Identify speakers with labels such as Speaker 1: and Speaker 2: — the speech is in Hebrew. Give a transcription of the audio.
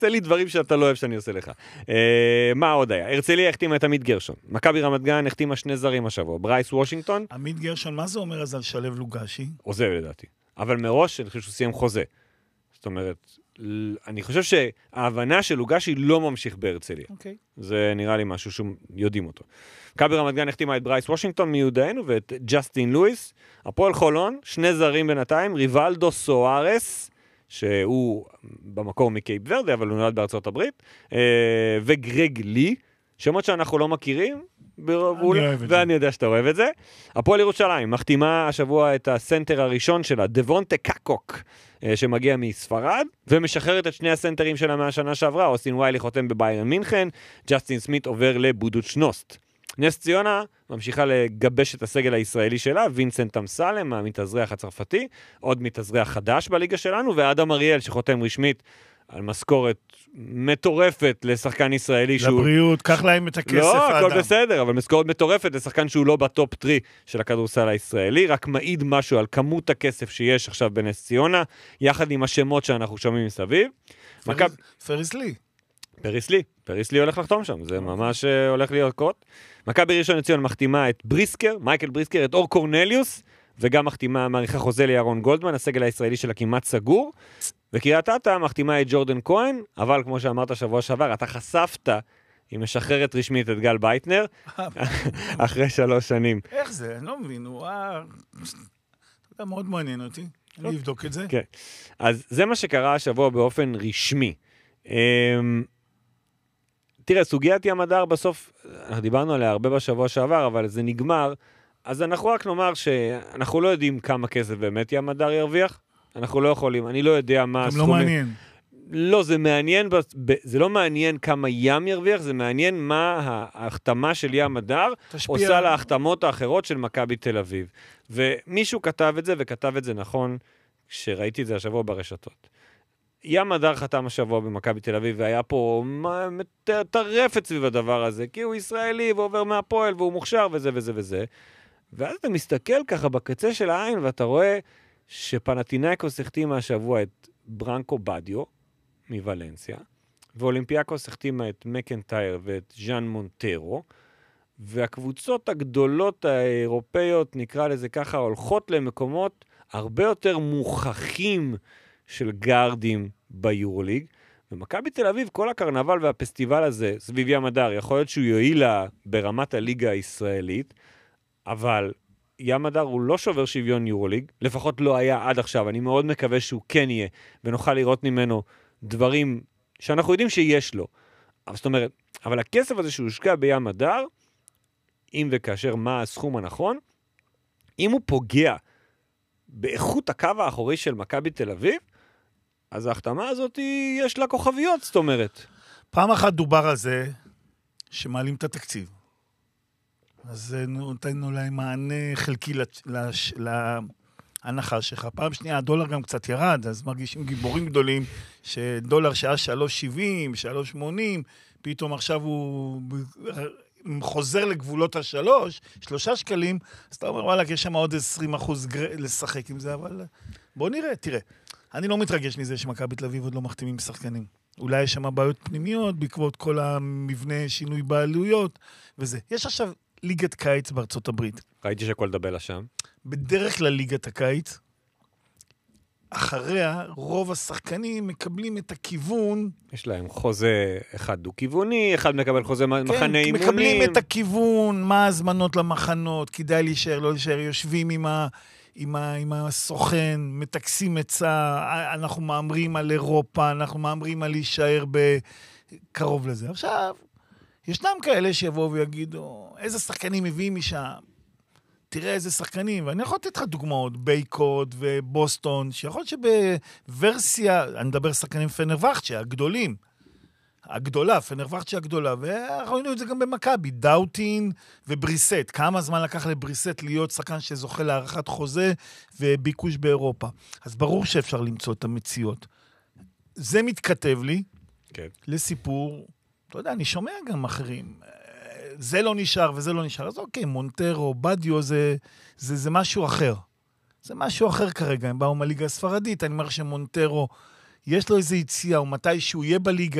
Speaker 1: תן לי דברים שאתה לא אוהב שאני עושה לך. מה עוד היה? הרצליה החתימה את עמית גרשון. מכבי רמת גן החתימה 2 זרים השבוע. ברייס וושינגטון.
Speaker 2: עמית גרשון, מה זה אומר אז על שלב לוגשי?
Speaker 1: עוזב לדעתי. אבל מראש אני חושב שהוא סיים חוזה. זאת אומרת, אני חושב שההבנה של לוגשי לא ממשיך בהרצליה.
Speaker 2: אוקיי.
Speaker 1: זה נראה לי משהו שיודעים אותו. מכבי רמת גן החתימה את ברייס וושינגטון מיודענו ואת ג'סטין לואיס. הפועל חולון, 2 זרים בינתיים, ריבלדו סוארס, שהוא במקור מקייפ ורדה, אבל הוא נולד בארצות הברית, וגרג לי, שמות שאנחנו לא מכירים, ואני יודע שאתה אוהב את זה. הפועל ירושלים מחתימה השבוע את הסנטר הראשון שלה, דבונטה קקוק, שמגיע מספרד, ומשחררת את 2 הסנטרים שלה מהשנה שעברה. אוסטין ויילי חותם בביירן מינכן, ג'סטין סמית עובר לבודוצ'נוסט. נס ציונה ממשיכה לגבש את הסגל הישראלי שלה, וינסנט אמסלם, המתאזרח הצרפתי, עוד מתאזרח חדש בליגה שלנו, ואדם אריאל שחותם רשמית על משכורת מטורפת לשחקן ישראלי
Speaker 2: לבריאות, קח להם את הכסף,
Speaker 1: לא, הכל בסדר, אבל משכורת מטורפת לשחקן שהוא לא בטופ 3 של הכדורסל הישראלי, רק מעיד משהו על כמות הכסף שיש עכשיו בנס ציונה, יחד עם השמות שאנחנו שומעים מסביב. פריס לי הולך לחתום שם, זה ממש הולך להיות קרות. מכבי ראשון לציון מחתימה את בריסקר, מייקל בריסקר, את אור קורנליוס, וגם מחתימה מעריכה חוזה לירון גולדמן, הסגל הישראלי שלה כמעט סגור, וקריית אתא מחתימה את ג'ורדן כהן, אבל כמו שאמרת שבוע שעבר, אתה חשפת, היא משחררת רשמית את גל בייטנר, אחרי 3 שנים.
Speaker 2: איך זה? אני לא מבין, הוא מאוד מעניין אותי, אני אבדוק את זה.
Speaker 1: כן, אז זה מה שקרה השבוע באופן רשמי. תראה, סוגיית ים הדר בסוף, אנחנו דיברנו עליה הרבה בשבוע שעבר, אבל זה נגמר, אז אנחנו רק נאמר שאנחנו לא יודעים כמה כסף באמת ים הדר ירוויח, אנחנו לא יכולים, אני לא יודע מה
Speaker 2: הסכומים. גם לא מעניין.
Speaker 1: לא, זה מעניין, זה לא מעניין כמה ים ירוויח, זה מעניין מה ההחתמה של ים הדר עושה להחתמות האחרות של מכבי תל אביב. ומישהו כתב את זה, וכתב את זה נכון, כשראיתי את זה השבוע ברשתות. ים הדר חתם השבוע במכבי תל אביב, והיה פה טרפת סביב הדבר הזה, כי הוא ישראלי, ועובר מהפועל, והוא מוכשר, וזה וזה וזה. ואז אתה מסתכל ככה בקצה של העין, ואתה רואה שפנתינאיקוס החתימה השבוע את ברנקו בדיו, מוולנסיה, ואולימפיאקוס החתימה את מקנטייר ואת ז'אן מונטרו, והקבוצות הגדולות האירופאיות, נקרא לזה ככה, הולכות למקומות הרבה יותר מוכחים של גארדים ביורוליג, ומכבי תל אביב, כל הקרנבל והפסטיבל הזה, סביב ים הדר, יכול להיות שהוא יועיל ברמת הליגה הישראלית, אבל ים הדר הוא לא שובר שוויון יורוליג, לפחות לא היה עד עכשיו, אני מאוד מקווה שהוא כן יהיה, ונוכל לראות ממנו דברים שאנחנו יודעים שיש לו. זאת אומרת, אבל הכסף הזה שהושקע בים הדר, אם וכאשר מה הסכום הנכון, אם הוא פוגע באיכות הקו האחורי של מכבי תל אביב, אז ההחתמה הזאת יש לה כוכביות, זאת אומרת.
Speaker 2: פעם אחת דובר על זה שמעלים את התקציב. אז נותנו להם מענה חלקי להנחה שלך. פעם שנייה, הדולר גם קצת ירד, אז מרגישים גיבורים גדולים, שדולר שהיה 3.70, 3.80, פתאום עכשיו הוא חוזר לגבולות ה3, 3 שקלים, אז אתה אומר, וואלה, יש שם עוד 20% לשחק עם זה, אבל בוא נראה, תראה. אני לא מתרגש מזה שמכבי תל אביב עוד לא מחתימים שחקנים. אולי יש שם בעיות פנימיות, בעקבות כל המבנה שינוי בעלויות, וזה. יש עכשיו ליגת קיץ בארצות הברית.
Speaker 1: ראיתי שכל דבלה שם.
Speaker 2: בדרך כלל ליגת הקיץ, אחריה רוב השחקנים מקבלים את הכיוון.
Speaker 1: יש להם חוזה אחד דו-כיווני, אחד מקבל חוזה מחנה אימונים.
Speaker 2: מקבלים את הכיוון, מה הזמנות למחנות, כדאי להישאר, לא להישאר, יושבים עם הסוכן, מתקסים עצה, אנחנו מאמרים על אירופה, אנחנו מאמרים על להישאר בקרוב לזה. עכשיו, ישנם כאלה שיבואו ויגידו, איזה שחקנים מביאים משם? תראה איזה שחקנים, ואני יכול לתת לך דוגמאות, בייקוד ובוסטון, שיכול להיות שבוורסיה, אני מדבר שחקנים פנרווחצ'ה, הגדולים, פנרווחצ'ה הגדולה, ואנחנו ראינו את זה גם במכבי, דאוטין ובריסט, כמה זמן לקח לבריסט להיות שחקן שזוכה להערכת חוזה וביקוש באירופה. אז ברור שאפשר למצוא את המציאות. זה מתכתב לי,
Speaker 1: כן.
Speaker 2: לסיפור, אתה יודע, אני שומע גם אחרים, זה לא נשאר וזה לא נשאר, אז אוקיי, מונטרו, בדיו, זה משהו אחר. זה משהו אחר כרגע, הם באו מהליגה הספרדית, אני אומר שמונטרו יש לו איזו יציאה, או מתי שהוא יהיה בליגה,